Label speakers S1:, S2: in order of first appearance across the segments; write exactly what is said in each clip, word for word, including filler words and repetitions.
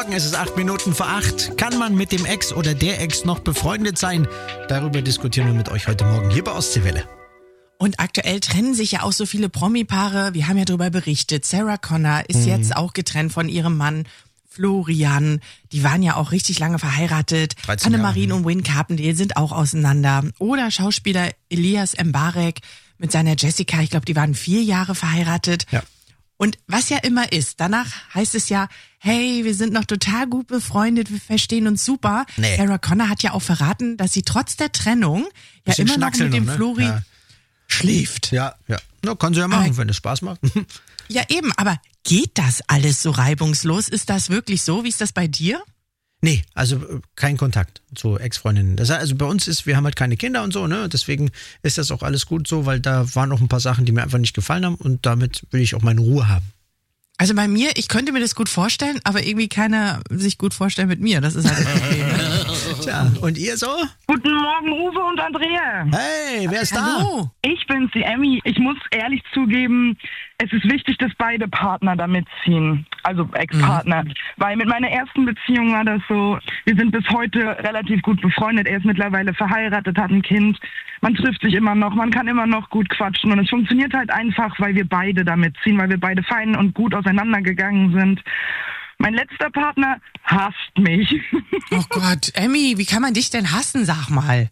S1: Morgen, es ist acht Minuten vor acht. Kann man mit dem Ex oder der Ex noch befreundet sein? Darüber diskutieren wir mit euch heute Morgen hier bei Ostseewelle.
S2: Und aktuell trennen sich ja auch so viele Promi-Paare. Wir haben ja darüber berichtet. Sarah Connor ist mhm. jetzt auch getrennt von ihrem Mann Florian. Die waren ja auch richtig lange verheiratet. Annemarie und Win Carpendale sind auch auseinander. Oder Schauspieler Elias Mbarek mit seiner Jessica. Ich glaube, die waren vier Jahre verheiratet. Ja. Und was ja immer ist, danach heißt es ja, hey, wir sind noch total gut befreundet, wir verstehen uns super. Nee. Sarah Connor hat ja auch verraten, dass sie trotz der Trennung ja immer noch mit dem
S1: ne?
S2: Flori
S1: ja.
S2: schläft.
S1: Ja, ja. Na, kann sie ja machen, aber, wenn es Spaß macht.
S2: Ja, eben, aber geht das alles so reibungslos? Ist das wirklich so? Wie ist das bei dir?
S1: Nee, also kein Kontakt zu Ex-Freundinnen. Das heißt, also bei uns ist, wir haben halt keine Kinder und so, ne? Deswegen ist das auch alles gut so, weil da waren noch ein paar Sachen, die mir einfach nicht gefallen haben und damit will ich auch meine Ruhe haben.
S2: Also bei mir, ich könnte mir das gut vorstellen, aber irgendwie keiner sich gut vorstellen mit mir. Das ist halt das Problem.
S1: Tja, und ihr so?
S3: Guten Morgen, Uwe und Andrea.
S1: Hey, wer ist
S2: Hallo.
S1: da?
S3: Ich bin's, die Emmy. Ich muss ehrlich zugeben, es ist wichtig, dass beide Partner da mitziehen. Also Ex-Partner. Mhm. Weil mit meiner ersten Beziehung war das so, wir sind bis heute relativ gut befreundet. Er ist mittlerweile verheiratet, hat ein Kind. Man trifft sich immer noch, man kann immer noch gut quatschen. Und es funktioniert halt einfach, weil wir beide da mitziehen, weil wir beide fein und gut auseinandergegangen sind. Mein letzter Partner hasst mich.
S2: Oh Gott, Emmy, wie kann man dich denn hassen, sag mal?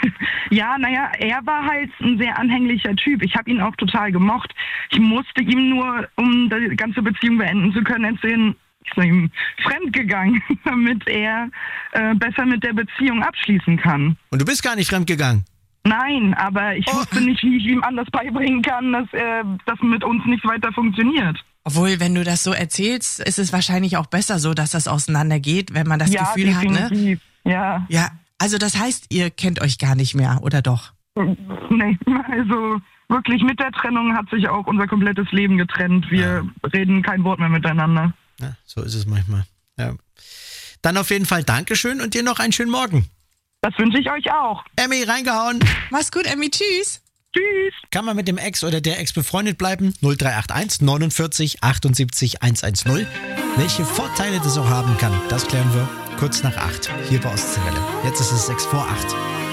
S3: Ja, naja, er war halt ein sehr anhänglicher Typ. Ich habe ihn auch total gemocht. Ich musste ihm nur, um die ganze Beziehung beenden zu können, erzählen, ich bin ihm fremdgegangen, damit er äh, besser mit der Beziehung abschließen kann.
S1: Und du bist gar nicht fremdgegangen?
S3: Nein, aber ich oh. wusste nicht, wie ich ihm anders beibringen kann, dass äh, das mit uns nicht weiter funktioniert.
S2: Obwohl, wenn du das so erzählst, ist es wahrscheinlich auch besser so, dass das auseinandergeht, wenn man das
S3: ja,
S2: Gefühl
S3: definitiv.
S2: hat, ne?
S3: Ja,
S2: Ja, also das heißt, ihr kennt euch gar nicht mehr, oder doch?
S3: Nee, also wirklich mit der Trennung hat sich auch unser komplettes Leben getrennt. Wir ja. reden kein Wort mehr miteinander.
S1: Ja, so ist es manchmal. Ja. Dann auf jeden Fall Dankeschön und dir noch einen schönen Morgen.
S3: Das wünsche ich euch auch.
S1: Emmy, reingehauen.
S2: Mach's gut, Emmy, tschüss.
S3: Tschüss.
S1: Kann man mit dem Ex oder der Ex befreundet bleiben? null drei acht eins neunundvierzig achtundsiebzig hundertzehn. Welche Vorteile das auch haben kann, das klären wir kurz nach acht hier bei Ostseewelle. Jetzt ist es sechs vor acht.